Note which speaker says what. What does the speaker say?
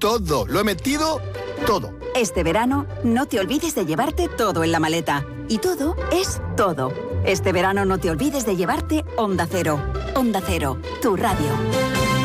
Speaker 1: todo. Lo he metido todo.
Speaker 2: Este verano, no te olvides de llevarte todo en la maleta. Y todo es todo. Este verano no te olvides de llevarte Onda Cero. Onda Cero, tu radio.